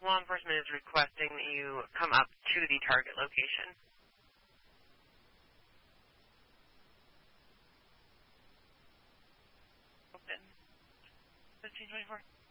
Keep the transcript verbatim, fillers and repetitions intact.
Law enforcement is requesting that you come up to the target location. Open. fifteen twenty-four.